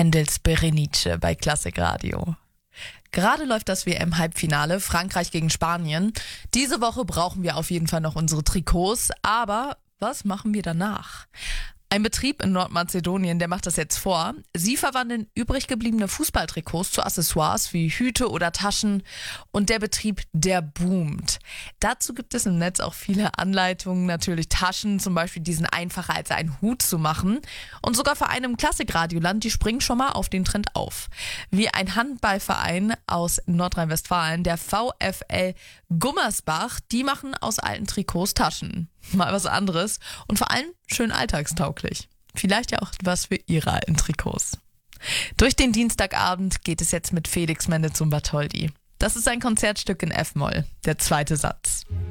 Händels Berenice bei Klassikradio. Gerade läuft das WM-Halbfinale, Frankreich gegen Spanien. Diese Woche brauchen wir auf jeden Fall noch unsere Trikots, aber was machen wir danach? Ein Betrieb in Nordmazedonien, der macht das jetzt vor. Sie verwandeln übrig gebliebene Fußballtrikots zu Accessoires wie Hüte oder Taschen und der Betrieb, der boomt. Dazu gibt es im Netz auch viele Anleitungen, natürlich Taschen, zum Beispiel diesen einfacher als einen Hut zu machen. Und sogar Vereine im Klassikradioland, die springen schon mal auf den Trend auf. Wie ein Handballverein aus Nordrhein-Westfalen, der VfL Gummersbach, die machen aus alten Trikots Taschen. Mal was anderes und vor allem schön alltagstauglich. Vielleicht ja auch was für Ihre alten Trikots. Durch den Dienstagabend geht es jetzt mit Felix Mendelssohn Bartholdy. Das ist ein Konzertstück in F-Moll, der zweite Satz.